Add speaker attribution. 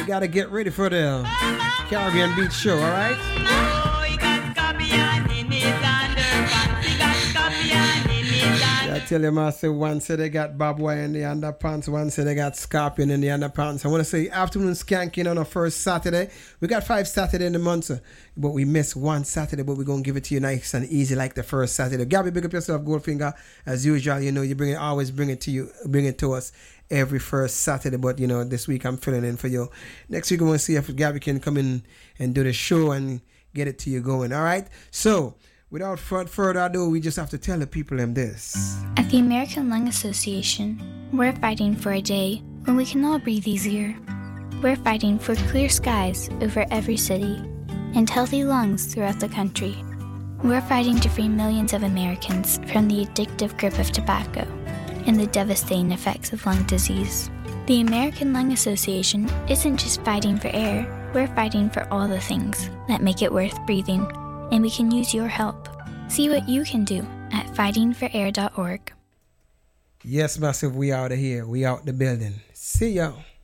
Speaker 1: We gotta get ready for the Caribbean Beach Show, alright?
Speaker 2: Oh, he got scorpion in his underpants. He got scorpion in his underpants.
Speaker 1: I tell you, Master, one said they got barbed wire in the underpants, one said they got scorpion in the underpants. I want to say afternoon skanking on our first Saturday. We got 5 Saturday in the month, but we missed one Saturday, but we're going to give it to you nice and easy like the first Saturday. Gabby, big up yourself, Goldfinger. As usual, you know, you always bring it to us every first Saturday, but you know, this week I'm filling in for you. Next week, we're going to see if Gabby can come in and do the show and get it to you going, all right? So, without further ado, we just have to tell the people them this.
Speaker 3: At the American Lung Association, we're fighting for a day when we can all breathe easier. We're fighting for clear skies over every city and healthy lungs throughout the country. We're fighting to free millions of Americans from the addictive grip of tobacco and the devastating effects of lung disease. The American Lung Association isn't just fighting for air, we're fighting for all the things that make it worth breathing, and we can use your help. See what you can do at fightingforair.org.
Speaker 1: Yes, Massive, we out of here. We out the building. See ya.